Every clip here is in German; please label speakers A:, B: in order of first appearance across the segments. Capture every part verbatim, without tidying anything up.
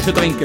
A: Für trinken.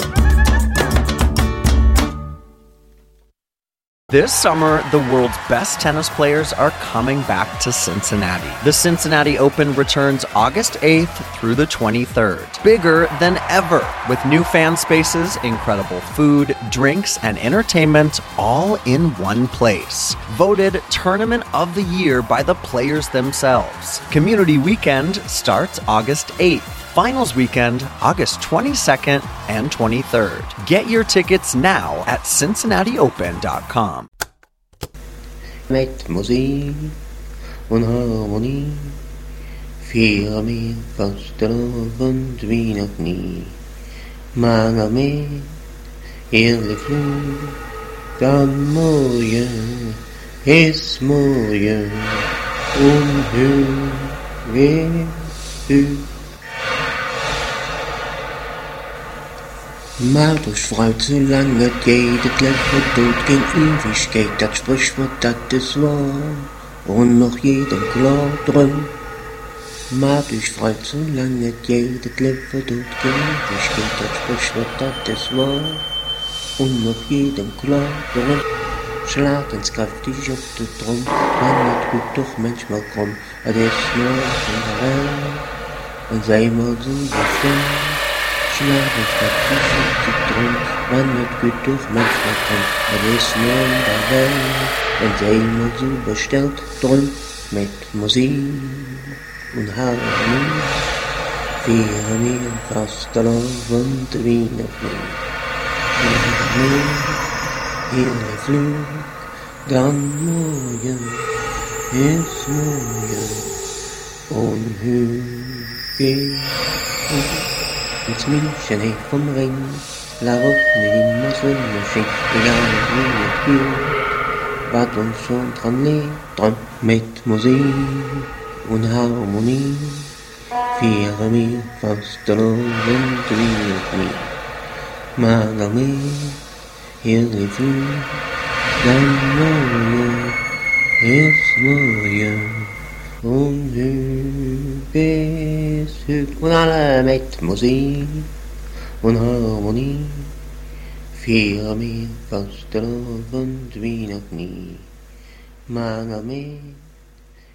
B: This summer, the world's best tennis players are coming back to Cincinnati. The Cincinnati Open returns August eighth through the twenty-third. Bigger than ever, with new fan spaces, incredible food, drinks, and entertainment all in one place. Voted Tournament of the Year by the players themselves. Community Weekend starts August eighth. Finals weekend, August twenty-second and twenty-third. Get your tickets now at cincinnati open dot com.
C: Mit Musik und Harmonie fiel mir fast und wie noch nie. Man Armee, ihre Flug, dann morgen ist morgen und höher wird. Maar durch Freud zu lange geht, das Leben tut gegen Ewigkeit, das Sprichwort, das ist wahr, und noch jedem klar drum. Maar durch Freud zu lange geht, das Leben tut gegen Ewigkeit, das Sprichwort, das ist wahr, und noch jedem klar drum. Schlag ins kräftig auf den Drum, man wird gut doch manchmal krumm, das ist nur in der Welt, und sei mal so befreit. Schlag ins kräftig auf den Drum, man wird gut doch manchmal krumm, das ist nur in der Welt, und sei mal so bestellt drum, mit Musik und Harmonie, für mir fast Lauf und wie noch nie. Ihre Flug, dann morgen ist morgen und Hügel. Ins München vom Ring, la Route immer so schön, egal wie wir hier, was uns schon dran liegt, dran mit Musik und Harmonie, für mir fast der Lohn und wie noch nie. Man Armee, ihre Flug, dann morgen ist morgen und Hügel ist Hügel. Und alle mit Musik und Harmonie, für mich fast drauf und wie noch nie. Man Armee.